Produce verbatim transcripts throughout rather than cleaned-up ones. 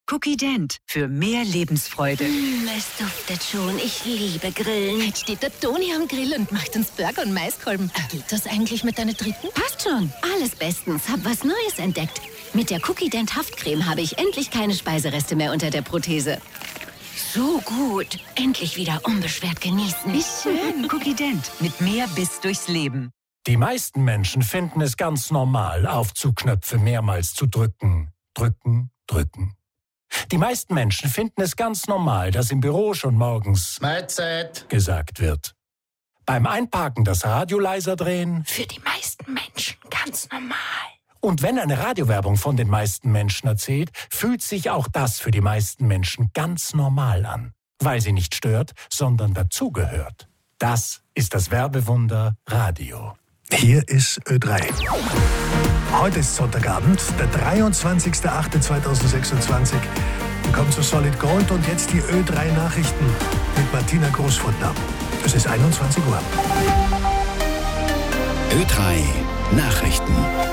Cookie Dent für mehr Lebensfreude. Mm, es duftet schon. Ich liebe Grillen. Jetzt steht der Toni am Grill und macht uns Burger und Maiskolben. Geht das eigentlich mit deiner dritten? Passt schon. Alles bestens. Hab was Neues entdeckt. Mit der Cookie Dent Haftcreme habe ich endlich keine Speisereste mehr unter der Prothese. So gut. Endlich wieder unbeschwert genießen. Wie schön. Cookie Dent mit mehr Biss durchs Leben. Die meisten Menschen finden es ganz normal, Aufzugknöpfe mehrmals zu drücken. Drücken, drücken. Die meisten Menschen finden es ganz normal, dass im Büro schon morgens Mahlzeit gesagt wird. Beim Einparken das Radio leiser drehen. Für die meisten Menschen ganz normal. Und wenn eine Radiowerbung von den meisten Menschen erzählt, fühlt sich auch das für die meisten Menschen ganz normal an. Weil sie nicht stört, sondern dazugehört. Das ist das Werbewunder Radio. Hier ist Ö drei. Heute ist Sonntagabend, der dreiundzwanzigster achter zweitausendsechsundzwanzig. Willkommen zu Solid Gold und jetzt die Ö drei Nachrichten mit Martina Großfurtner. Es ist einundzwanzig Uhr. Ö drei Nachrichten.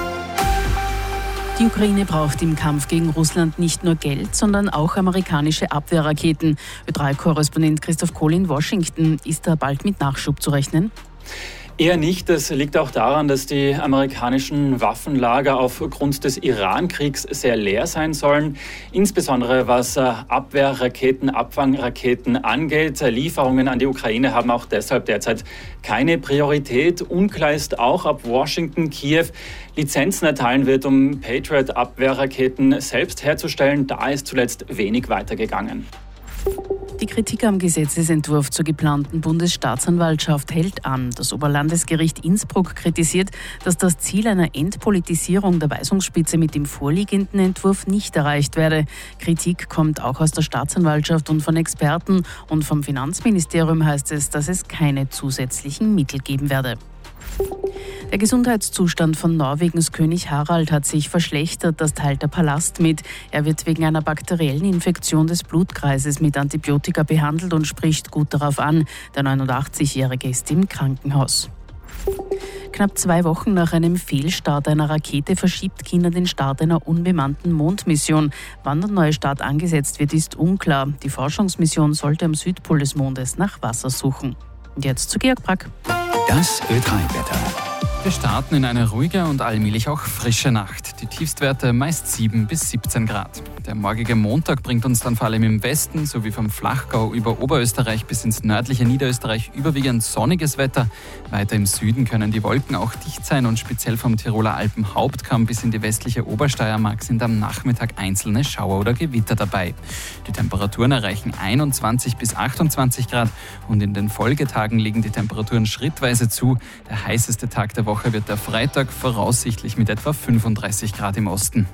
Die Ukraine braucht im Kampf gegen Russland nicht nur Geld, sondern auch amerikanische Abwehrraketen. Ö drei Korrespondent Christoph Kohl in Washington. Ist da bald mit Nachschub zu rechnen? Eher nicht. Das liegt auch daran, dass die amerikanischen Waffenlager aufgrund des Iran-Kriegs sehr leer sein sollen. Insbesondere was Abwehrraketen, Abfangraketen angeht. Lieferungen an die Ukraine haben auch deshalb derzeit keine Priorität. Unklar ist auch, ob Washington Kiew Lizenzen erteilen wird, um Patriot-Abwehrraketen selbst herzustellen. Da ist zuletzt wenig weitergegangen. Die Kritik am Gesetzesentwurf zur geplanten Bundesstaatsanwaltschaft hält an. Das Oberlandesgericht Innsbruck kritisiert, dass das Ziel einer Entpolitisierung der Weisungsspitze mit dem vorliegenden Entwurf nicht erreicht werde. Kritik kommt auch aus der Staatsanwaltschaft und von Experten. Und vom Finanzministerium heißt es, dass es keine zusätzlichen Mittel geben werde. Der Gesundheitszustand von Norwegens König Harald hat sich verschlechtert, das teilt der Palast mit. Er wird wegen einer bakteriellen Infektion des Blutkreises mit Antibiotika behandelt und spricht gut darauf an. Der neunundachtzigjährige ist im Krankenhaus. Knapp zwei Wochen nach einem Fehlstart einer Rakete verschiebt China den Start einer unbemannten Mondmission. Wann der neue Start angesetzt wird, ist unklar. Die Forschungsmission sollte am Südpol des Mondes nach Wasser suchen. Und jetzt zu Georg Brack. Das Ö drei Wetter. Wir starten in eine ruhige und allmählich auch frische Nacht. Die Tiefstwerte meist sieben bis siebzehn Grad. Der morgige Montag bringt uns dann vor allem im Westen sowie vom Flachgau über Oberösterreich bis ins nördliche Niederösterreich überwiegend sonniges Wetter. Weiter im Süden können die Wolken auch dicht sein und speziell vom Tiroler Alpenhauptkamm bis in die westliche Obersteiermark sind am Nachmittag einzelne Schauer oder Gewitter dabei. Die Temperaturen erreichen einundzwanzig bis achtundzwanzig Grad und in den Folgetagen legen die Temperaturen schrittweise zu. Der heißeste Tag der Woche wird der Freitag, voraussichtlich mit etwa fünfunddreißig Grad im Osten.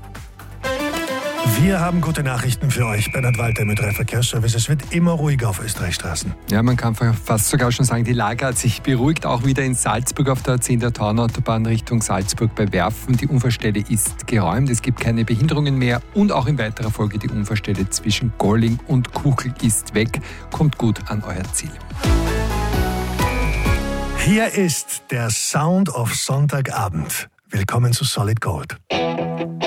Wir haben gute Nachrichten für euch. Bernhard Walter mit drei Verkehrsservice. Es wird immer ruhiger auf Österreichstraßen. Ja, man kann fast sogar schon sagen, die Lage hat sich beruhigt. Auch wieder in Salzburg auf der zehnter Taunautobahn Richtung Salzburg bei Werfen. Die Unfallstelle ist geräumt. Es gibt keine Behinderungen mehr. Und auch in weiterer Folge die Unfallstelle zwischen Golling und Kuchel ist weg. Kommt gut an euer Ziel. Hier ist der Sound of Sonntagabend. Willkommen zu Solid Gold.